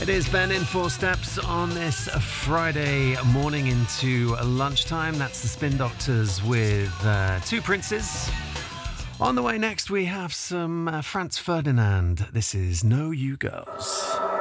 It is Ben in Four Steps on this Friday morning into lunchtime. That's the Spin Doctors with Two Princes. On the way next, we have some Franz Ferdinand. This is No You Girls.